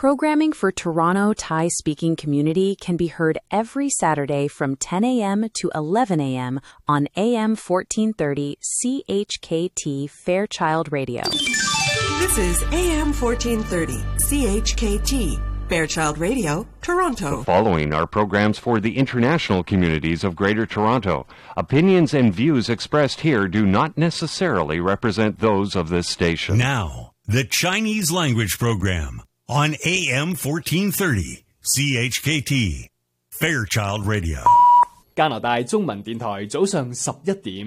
Programming for Toronto Thai-speaking community can be heard every Saturday from 10 a.m. to 11 a.m. on AM 1430 CHKT Fairchild Radio. This is AM 1430 CHKT Fairchild Radio, Toronto. The following are programs for the international communities of Greater Toronto. Opinions and views expressed here do not necessarily represent those of this station. Now, the Chinese language program on AM 1430 CHKT Fairchild Radio. 加拿大中文電台早上11點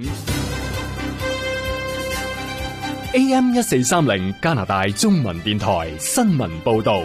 AM 1430加拿大中文電台新聞報導。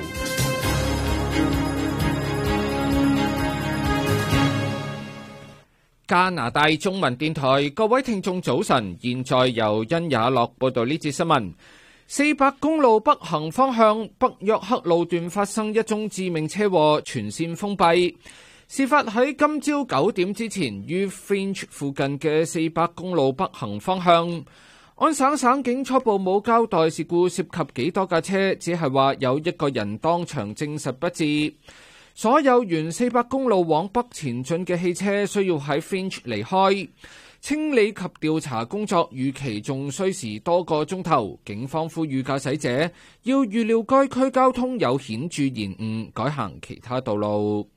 加拿大中文電台，各位聽眾早晨，現在由殷也樂報道呢節新聞。400公路北行方向北約克路段發生一宗致命車禍，全線封閉。事發喺今朝9點之前，於 Finch 附近嘅400公路北行方向。安省省警初步冇交代事故涉及幾多架車，只係話有一個人當場證實不治。所有沿400公路往北前進嘅汽車需要喺 Finch 離開。清理及調查工作預期仲需時多個鐘頭，警方呼籲駕駛者要預料該區交通有顯著延誤，改行其他道路。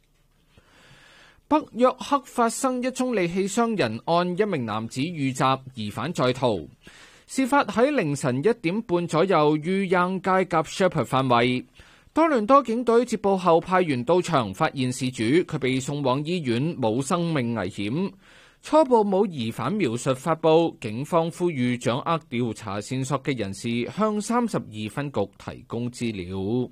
北約克發生一宗利器傷人案，一名男子遇襲，疑犯在逃。事發喺凌晨1點半左右，於 Yonge 街夾 Shepherd 範圍。多倫多警隊接報後派員到場，發現事主，佢被送往醫院，冇生命危險。初步冇疑犯描述發布，警方呼籲掌握調查線索嘅人士向32分局提供資料。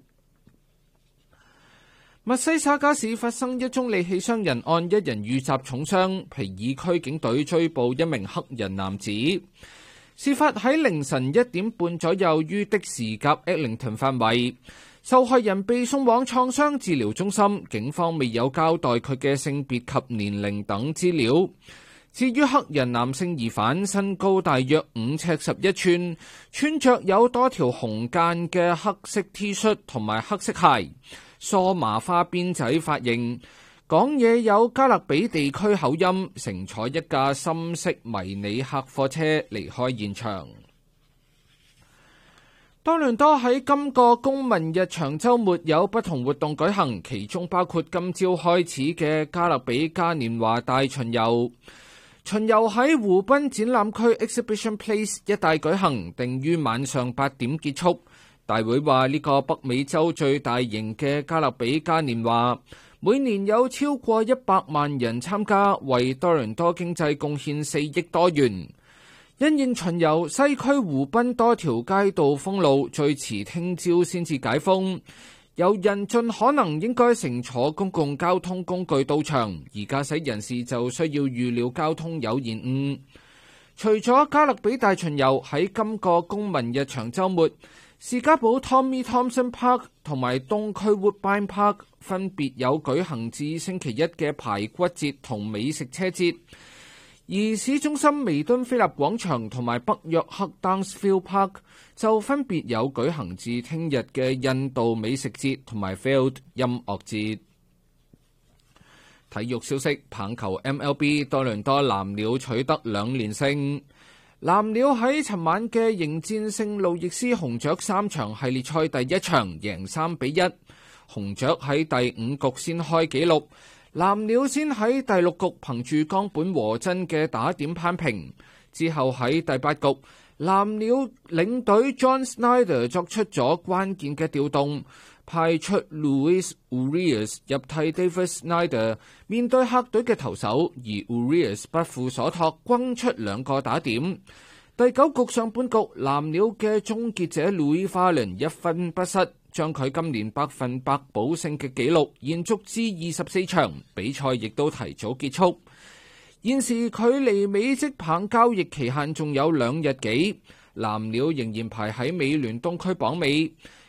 密西沙加市發生一宗利器傷人案，一人遇襲重傷，皮爾區警隊追捕一名黑人男子。事發喺凌晨1點半左右，於的士夾 Eglinton 範圍。受害人被送往創傷治療中心，警方未有交代佢嘅性別及年齡等資料。至於黑人男性疑犯，身高大約5尺11寸，穿着有多條紅間嘅黑色 T 恤同埋黑色鞋，梳麻花辮仔髮型，講嘢有加勒比地區口音，乘坐一架深色迷你客貨車離開現場。多倫多喺今個公民日長週末有不同活動舉行，其中包括今朝開始嘅加勒比嘉年華大巡遊。巡遊喺湖濱展覽區 Exhibition Place 一帶舉行，定於晚上8點結束。大會話呢個北美洲最大型嘅加勒比嘉年華，每年有超過100萬人參加，為多倫多經濟貢獻4億多元。因應巡遊，西區湖濱多條街道封路，最遲聽朝先至解封。有人盡可能應該乘坐公共交通工具到場，而駕駛人士就需要預料交通有延誤。除咗加勒比大巡遊，喺今個公民日長週末，士嘉堡 Tommy Thompson Park 同埋東區 Woodbine Park 分別有舉行至星期一嘅排骨節同美食車節。而市中心彌敦菲立廣場同埋北約克 Downsfield Park 就分別有舉行至聽日嘅印度美食節同埋 Field 音樂節。體育消息，棒球 MLB 多倫多藍鳥取得2連勝。藍鳥喺尋晚嘅迎戰聖路易斯紅雀3場系列賽第一場贏3-1，紅雀喺第5局先開紀錄。藍鳥先喺第6局憑住岡本和真嘅打點攀平，之後喺第8局，藍鳥領隊 John Schneider 作出咗關鍵嘅調動，派出 Luis Urias 入替 David Schneider 面對客隊嘅投手，而 Urias 不負所託，轟出2個打點。第9局上半局，藍鳥嘅終結者 Louis Varland 1分不失，將佢今年100%保勝嘅紀錄延續至24場，比賽亦都提早結束。現時距離美職棒交易期限仲有2日幾，藍鳥仍然排喺美聯東區榜尾。